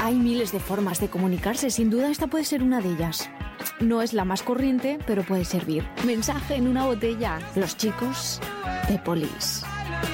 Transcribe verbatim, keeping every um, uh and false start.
Hay miles de formas de comunicarse, sin duda esta puede ser una de ellas. No es la más corriente, pero puede servir. Mensaje en una botella. Los chicos de Police.